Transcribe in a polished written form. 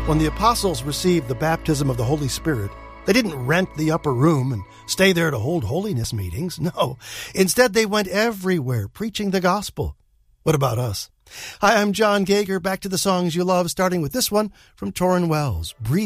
When the apostles received the baptism of the Holy Spirit, they didn't rent the upper room and stay there to hold holiness meetings. No, instead they went everywhere preaching the gospel. What about us? Hi, I'm John Gager. Back to the songs you love, starting with this one from Tauren Wells, Breathe.